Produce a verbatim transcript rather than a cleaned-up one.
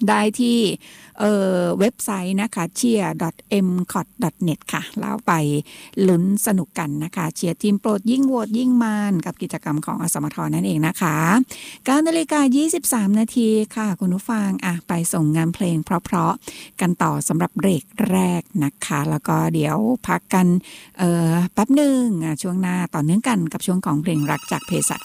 ได้ที่เอ่อเว็บไซต์นะคะ เชียร์ ดอท เอ็ม คอท ดอท เน็ต ค่ะแล้วไปลุ้นสนุกกันนะคะเชียร์ทีมโปรดยิ่งโหวตยิ่งมันกับกิจกรรมของอสมทนั่นเองนะคะเก้านาฬิกายี่สิบสามนาทีค่ะคุณผู้ฟังอ่ะไปส่งงานเพลงเพราะๆกันต่อสำหรับเบรกแรกนะคะแล้วก็เดี๋ยวพักกันเอ่อแป๊บหนึ่งอ่ะช่วงหน้าต่อเนื่องกันกับช่วงของเพลงรักจากเภสัช